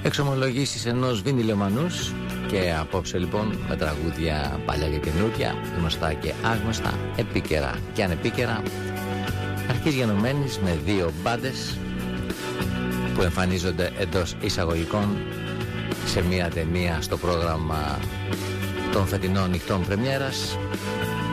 Εξομολογήσεις ενός βινιλιομανούς. Και απόψε λοιπόν με τραγούδια παλιά και καινούργια, γνωστά και άγνωστα, επίκαιρα και ανεπίκαιρα, αρχής γενομένης με δύο μπάντες που εμφανίζονται εντός εισαγωγικών σε μια ταινία στο πρόγραμμα των φετινών νυχτών πρεμιέρας.